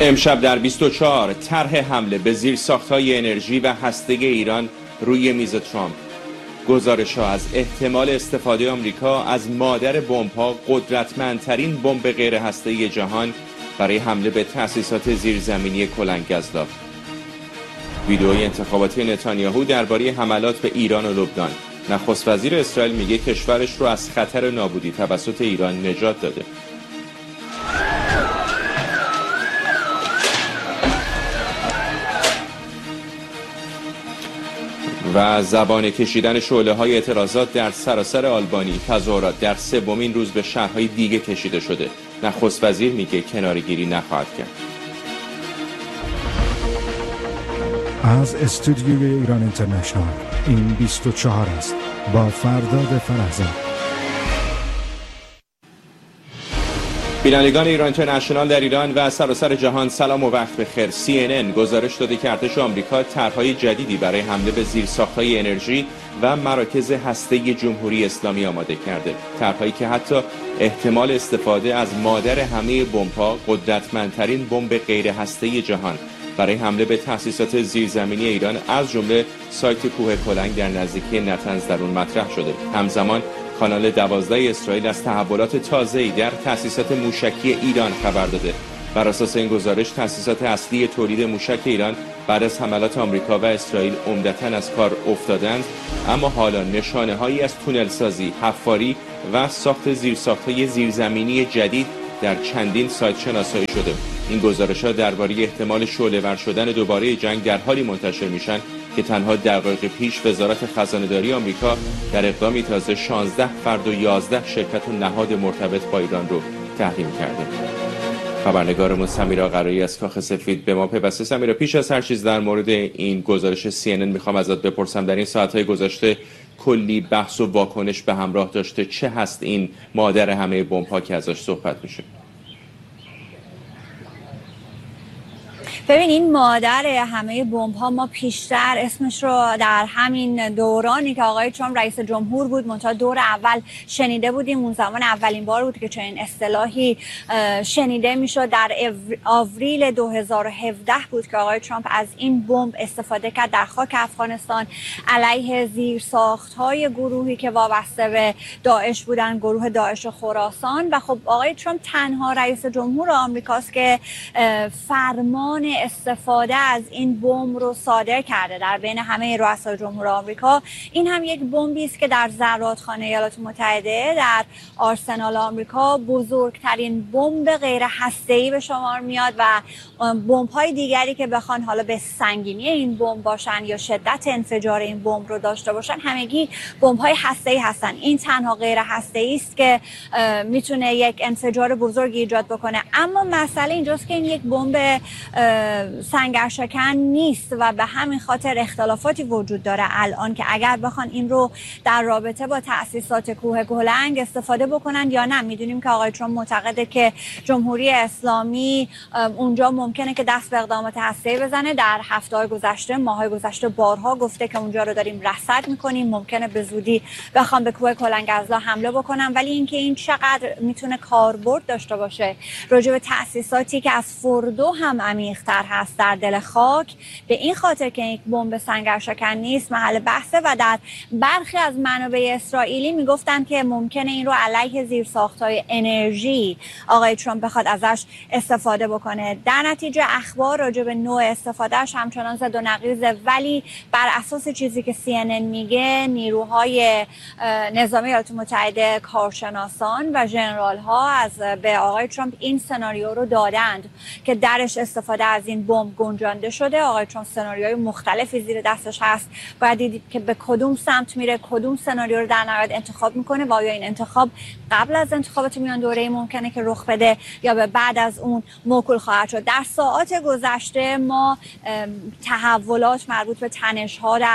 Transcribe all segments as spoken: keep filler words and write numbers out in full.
امشب در بیست و چهار طرح حمله به زیرساخت‌های انرژی و هسته‌ای ایران روی میز ترامپ. گزارش‌ها از احتمال استفاده آمریکا از مادر بمب‌ها، قدرتمندترین بمب غیر هسته‌ای جهان، برای حمله به تأسیسات زیرزمینی کلنگ‌گزلا. ویدئوی انتخاباتی نتانیاهو درباره حملات به ایران و لبنان. نخست وزیر اسرائیل میگه کشورش رو از خطر نابودی توسط ایران نجات داده. و زبان کشیدن شعله‌های اعتراضات در سراسر آلبانی. تظاهرات در سومین روز به شهرهای دیگه کشیده شده. نخست وزیر میگه کناره‌گیری نخواهد کرد. از استودیوی ایران اینترنشنال این بیست و چهار است با فرداد فرزاد. بینندگان ایران اینترنشنال در ایران و سراسر جهان سلام و وقت بخیر. سی ان ان گزارش داده که ارتش آمریکا طرح‌های جدیدی برای حمله به زیرساخت‌های انرژی و مراکز هسته‌ای جمهوری اسلامی آماده کرده. طرح‌هایی که حتی احتمال استفاده از مادر همه بمب‌ها، قدرتمندترین بمب غیر هسته‌ای جهان، برای حمله به تأسیسات زیرزمینی ایران از جمله سایت کوه کلنگ در نزدیکی نتنز در اون مطرح شده. همزمان کانال دوازده اسرائیل از تحولات تازه‌ای در تأسیسات موشکی ایران خبر داده. بر اساس این گزارش تأسیسات اصلی تولید موشک ایران بعد از حملات آمریکا و اسرائیل عمدتاً از کار افتادند، اما حالا نشانه‌هایی از تونل سازی، حفاری و ساخت زیرساخت‌های زیرزمینی جدید در چندین سایت شناسایی شده. این گزارش‌ها درباره احتمال شعله‌ور شدن دوباره جنگ در حالی منتشر میشن که تنها دقایق پیش وزارت خزانه‌داری آمریکا در اقدامی تازه شانزده فرد و یازده شرکت و نهاد مرتبط با ایران رو تحریم کرده. خبرنگارمون سمیرا قرایی از کاخ سفید به ما پیوسته. سمیرا، پیش از هر چیز در مورد این گزارش سی ان ان میخوام ازت بپرسم، در این ساعت‌های گذشته کلی بحث و واکنش به همراه داشته. چه هست این مادر همه بمب‌ها که ازش صحبت میشه؟ ببین، این مادر همه بمب ها ما پیشتر اسمش رو در همین دورانی که آقای ترامپ رئیس جمهور بود، منتها دور اول شنیده بودیم. اون زمان اولین بار بود که چنین اصطلاحی شنیده میشد. در آوریل دو هزار و هفده بود که آقای ترامپ از این بمب استفاده کرد در خاک افغانستان علیه زیرساخت‌های گروهی که وابسته به داعش بودن، گروه داعش خراسان. و خب آقای ترامپ تنها رئیس جمهور آمریکاست که فرمان استفاده از این بمب رو صادر کرده در بین همه رؤسای جمهور آمریکا. این هم یک بمبی است که در زرادخانه ایالات متحده در آرسنال آمریکا بزرگترین بمب غیر هسته‌ای به شمار میاد و بمب‌های دیگری که بخوان حالا به سنگینی این بمب باشن یا شدت انفجار این بمب رو داشته باشن، همگی بمب‌های هسته‌ای هستن. این تنها غیر هسته‌ای است که میتونه یک انفجار بزرگی ایجاد بکنه. اما مسئله اینجاست که این یک بمب سنگرشکن نیست و به همین خاطر اختلافاتی وجود داره الان که اگر بخوان این رو در رابطه با تأسیسات کوه کلنگ استفاده بکنن یا نه. میدونیم که آقای ترامپ معتقده که جمهوری اسلامی اونجا ممکنه که دست به اقدامات هسته‌ای بزنه. در هفته‌های گذشته، ماه‌های گذشته بارها گفته که اونجا رو داریم رصد می‌کنیم، ممکنه به زودی بخوام به کوه کلنگ‌گزلا حمله بکنن. ولی اینکه این چقدر میتونه کاربرد داشته باشه راجع به تأسیساتی که از فردو هم عمیق‌تر هست در دل خاک، به این خاطر که یک بمب سنگرشکن نیست، محل بحثه. و در برخی از منابع اسرائیلی میگفتن که ممکنه این رو علیه زیرساخت‌های انرژی آقای ترامپ بخواد ازش استفاده بکنه. در نتیجه اخبار راجع به نوع استفادهش همچنان زد و نقیضه، ولی بر اساس چیزی که سی ان ان میگه، نیروهای نظامی ایالات متحده، کارشناسان و ژنرال ها از به آقای ترامپ این سناریو رو دادند که درش استفاده از این بمب گنجانده شده. آقای ترامپ سناریوهای مختلفی زیر دستش هست، باید دید که به کدوم سمت میره، کدوم سناریو رو در نهایت انتخاب میکنه و آیا این انتخاب قبل از انتخابات میان دوره‌ای ممکنه که رخ بده یا به بعد از اون موکول خواهد شد. در ساعات گذشته ما تحولات مربوط به تنش‌ها در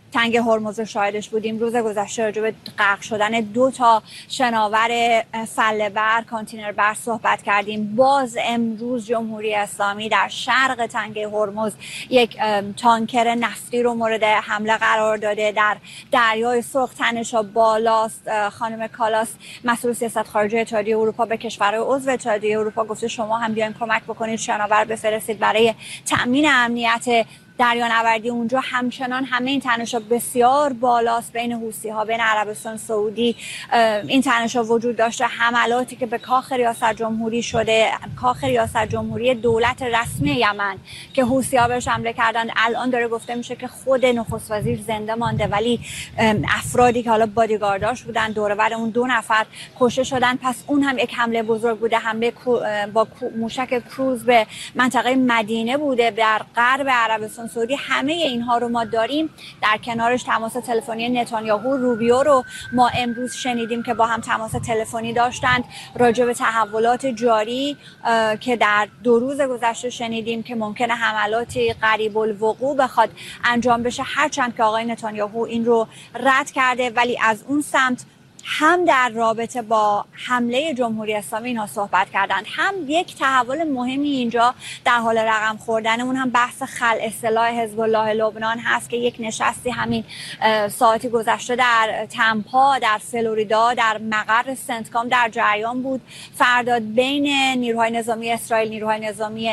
تنگ هرمز شاهدش بودیم. روز گذشته راجع به غرق شدن دو تا شناور فله بر کانتینر بر صحبت کردیم. باز امروز جمهوری اسلامی در شرق تنگ هرمز یک تانکر نفتی رو مورد حمله قرار داده. در دریای سرخ تنش‌ها بالاست. خانم کالاس مسئول سیاست خارجی اتحادیه اروپا به کشورهای عضو اتحادیه اروپا گفته شما هم بیاین کمک بکنید، شناور بفرستید برای تأمین امنیت دریانوردی اونجا. همچنان همه این تنش‌ها بسیار بالاست بین حوثی‌ها، بین عربستان سعودی. این تنش‌ها وجود داشته، حملاتی که به کاخ ریاست جمهوری شده، کاخ ریاست جمهوری دولت رسمی یمن که حوثی‌ها بهش حمله کردن. الان داره گفته میشه که خود نخست وزیر زنده مانده، ولی افرادی که حالا بادیگارداش بودن دور و بر اون دو نفر کشته شدن. پس اون هم یک حمله بزرگ بوده، حمله با موشک کروز به منطقه مدینه بوده در غرب عربستان سعودی. همه اینها رو ما داریم. در کنارش تماس تلفنی نتانیاهو روبیو رو ما امروز شنیدیم که با هم تماس تلفنی داشتند راجع به تحولات جاری که در دو روز گذشته شنیدیم که ممکنه حملاتی قریب الوقوع بخواد انجام بشه، هرچند که آقای نتانیاهو این رو رد کرده. ولی از اون سمت هم در رابطه با حمله جمهوری اسلامی اینها صحبت کردند، هم یک تحول مهمی اینجا در حال رقم خوردن اون هم بحث خلع سلاح حزب الله لبنان هست که یک نشستی همین ساعتی گذشته در تمپا در فلوریدا در مقر سنتکام در جریان بود. فرداد بین نیروهای نظامی اسرائیل، نیروهای نظامی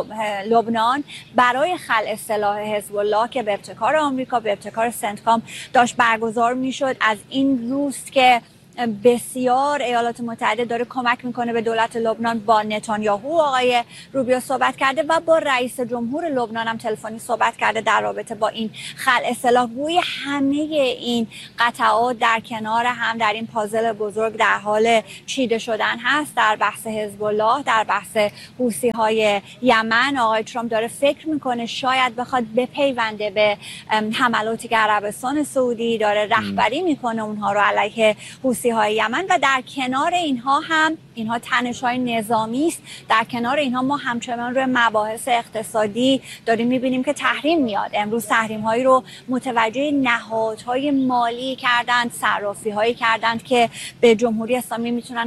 لبنان برای خلع سلاح حزب الله که به ابتکار آمریکا به ابتکار سنتکام داشت برگزار میشد. از این روز که بسیار ایالات متحده داره کمک میکنه به دولت لبنان، با نتانیاهو آقای روبیو صحبت کرده و با رئیس جمهور لبنان هم تلفنی صحبت کرده در رابطه با این خلع سلاح. گویا همه این قطعات در کنار هم در این پازل بزرگ در حال چیده شدن هست. در بحث حزب الله، در بحث حوثی های یمن، آقای ترامپ داره فکر میکنه شاید بخواد بپیونده به حملاتی که عربستان سعودی داره رهبری میکنه اونها رو علیه حوثی های یمن. و در کنار اینها هم اینها تنش های نظامی است، در کنار اینها ما همچنان روی مباحث اقتصادی داریم میبینیم که تحریم میاد. امروز تحریم هایی رو متوجه نهادهای مالی کردند، صرافی هایی کردند که به جمهوری اسلامی میتونن